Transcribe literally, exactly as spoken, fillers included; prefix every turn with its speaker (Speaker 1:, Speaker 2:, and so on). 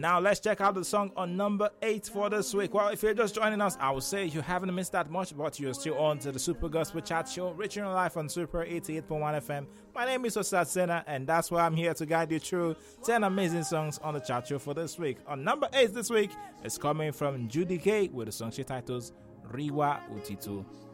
Speaker 1: Now let's check out the song on number eight for this week. Well, if you're just joining us, I would say you haven't missed that much, but you're still on to the Super Gospel Chat Show, reaching your life on Super eighty-eight point one F M. My name is Osat Sena, and that's why I'm here to guide you through ten amazing songs on the chat show for this week. On number eight this week is coming from Judy K with the song she titles Riwa Utito.